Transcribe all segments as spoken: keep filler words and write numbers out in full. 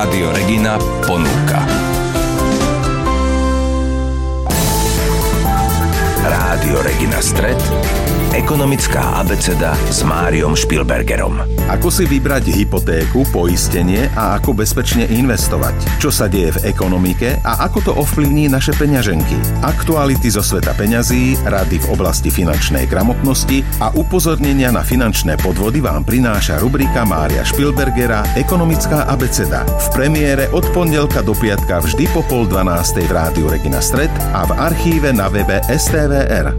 Rádio Regina ponúka. Rádio Regina Stret, ekonomická abeceda s Máriom Špilbergerom. Ako si vybrať hypotéku, poistenie a ako bezpečne investovať? Čo sa deje v ekonomike a ako to ovplyvní naše peňaženky? Aktuality zo sveta peňazí, rady v oblasti finančnej gramotnosti a upozornenia na finančné podvody vám prináša rubrika Mária Špilbergera Ekonomická abeceda. V premiére od pondelka do piatka vždy po pol dvanástej v Rádiu Regina Stret a v archíve na webe es té vé er.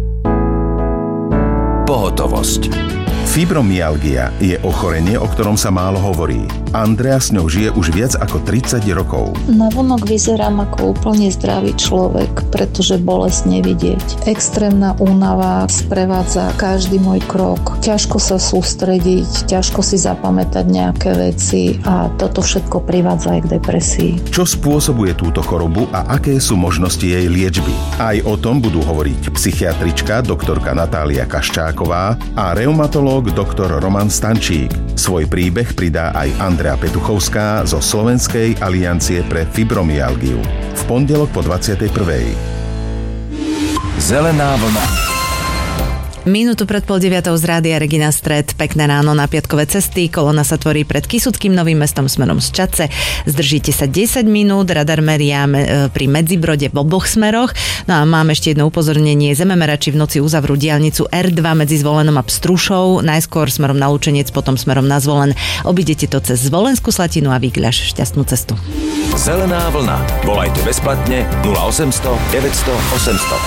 Pohotovosť. Fibromyalgia je ochorenie, o ktorom sa málo hovorí. Andrea s ňou žije už viac ako tridsať rokov. Navonok vyzerám ako úplne zdravý človek, pretože bolesť nevidieť. Extrémna únava sprevádza každý môj krok. Ťažko sa sústrediť, ťažko si zapamätať nejaké veci a toto všetko privádza aj k depresii. Čo spôsobuje túto chorobu a aké sú možnosti jej liečby? Aj o tom budú hovoriť psychiatrička doktorka Natália Kaščáková a reumatológ doktor Roman Stančík. Svoj príbeh pridá aj Andrea Petuchovská zo Slovenskej aliancie pre fibromyalgiu. V pondelok po dvadsiatej prvej. Zelená vlna. Minútu pred pol deviatou z Rádia Regina Stret. Pekné ráno na piatkové cesty. Kolona sa tvorí pred Kysuckým Novým Mestom smerom z Čadce. Zdržíte sa desať minút. Radar meria pri Medzibrode v oboch smeroch. No a mám ešte jedno upozornenie. Zememerači v noci uzavrú diaľnicu er dva medzi Zvolenom a Pstrušou. Najskôr smerom na Lučenec, potom smerom na Zvolen. Obidete to cez Zvolenskú Slatinu a Výgľaš. Šťastnú cestu. Zelená vlna. Volajte bezplatne nula osemsto deväťsto osemsto.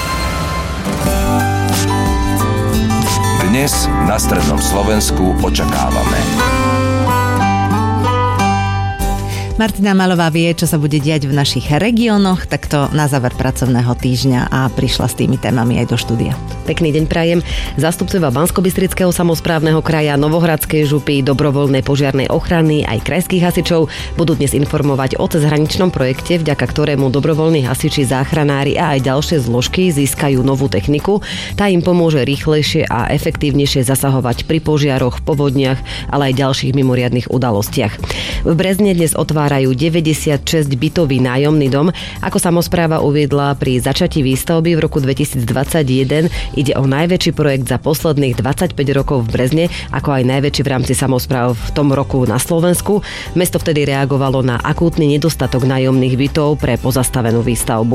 Dnes na strednom Slovensku očakávame. Martina Malová vie, čo sa bude diať v našich regiónoch, takto na záver pracovného týždňa a prišla s tými témami aj do štúdia. Pekný deň prajem. Zástupcovia Banskobystrického samosprávneho kraja, Novohradskej župy, dobrovoľnej požiarnej ochrany aj krajských hasičov budú dnes informovať o cezhraničnom projekte, vďaka ktorému dobrovoľní hasiči, záchranári a aj ďalšie zložky získajú novú techniku. Tá im pomôže rýchlejšie a efektívnejšie zasahovať pri požiaroch, povodniach, ale aj ďalších mimoriadnych udalostiach. V Brezne dnes otvárajú deväťdesiatšesť bytový nájomný dom. Ako samospráva uviedla pri začatí výstavby v roku dvetisícdvadsaťjeden, ide o najväčší projekt za posledných dvadsaťpäť rokov v Brezne, ako aj najväčší v rámci samospráv v tom roku na Slovensku. Mesto vtedy reagovalo na akútny nedostatok nájomných bytov pre pozastavenú výstavbu.